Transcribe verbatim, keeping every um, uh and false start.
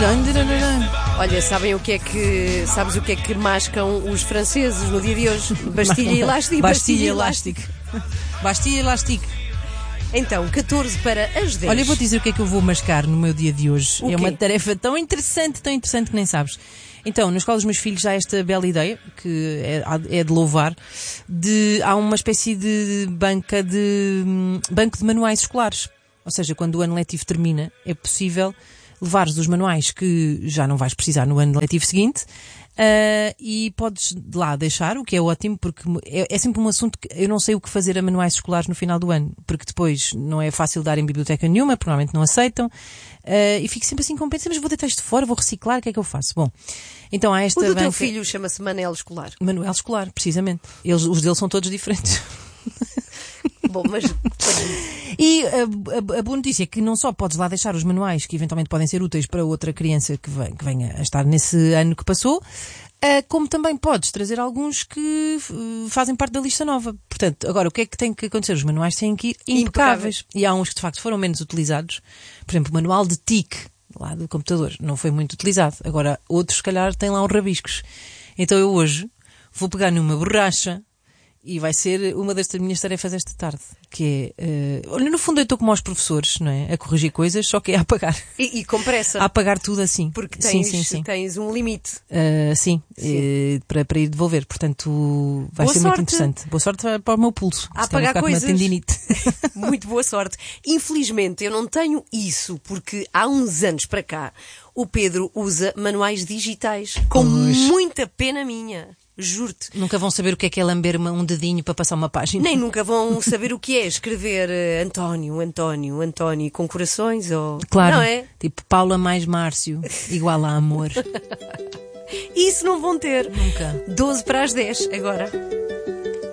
Olha, sabem o que é que sabes o que é que mascam os franceses no dia de hoje? Bastilha e elástico. Bastilha e elástico. Bastilha e elástico. Então, catorze para as dez. Olha, eu vou dizer o que é que eu vou mascar no meu dia de hoje. O é quê? uma tarefa tão interessante, tão interessante que nem sabes. Então, na escola dos meus filhos há esta bela ideia, que é, é de louvar, de, há uma espécie de banca de, banco de manuais escolares. Ou seja, quando o ano letivo termina, é possível levares os manuais que já não vais precisar no ano letivo seguinte, uh, e podes de lá deixar, o que é ótimo, porque é, é sempre um assunto que eu não sei o que fazer a manuais escolares no final do ano, porque depois não é fácil dar em biblioteca nenhuma, provavelmente não aceitam, uh, e fico sempre assim com pensa, mas vou deitar isto fora, vou reciclar, o que é que eu faço? Bom, então há esta O do banca... teu filho chama-se Manel Escolar. Manuel escolar, precisamente. Eles, os deles são todos diferentes. Bom, mas... E a, a, a boa notícia é que não só podes lá deixar os manuais que eventualmente podem ser úteis para outra criança que, vem, que venha a estar nesse ano que passou, uh, como também podes trazer alguns que uh, fazem parte da lista nova. Portanto, agora o que é que tem que acontecer? Os manuais têm que ir impecáveis. impecáveis. E há uns que de facto foram menos utilizados. Por exemplo, o manual de T I C, lá do computador, não foi muito utilizado. Agora, outros se calhar têm lá uns rabiscos. Então eu hoje vou pegar numa borracha e vai ser uma das minhas tarefas esta tarde, que é, uh, olha, no fundo eu estou como aos professores, não é? A corrigir coisas, só que é a apagar. E, e com pressa. A apagar tudo assim. Porque tens, sim, sim, sim. tens um limite. Uh, sim, sim. Uh, para, para ir devolver. Portanto, vai boa ser sorte. muito interessante. Boa sorte para o meu pulso. A apagar coisas. Uma tendinite. Muito boa sorte. Infelizmente eu não tenho isso, porque há uns anos para cá o Pedro usa manuais digitais. Com Pois. Muita pena minha. Juro-te. Nunca vão saber o que é que é lamber uma, um dedinho para passar uma página. Nem nunca vão saber o que é escrever uh, António, António, António com corações ou... Claro, não é? Tipo Paula mais Márcio, igual a amor. Isso não vão ter. Nunca. doze para as dez agora.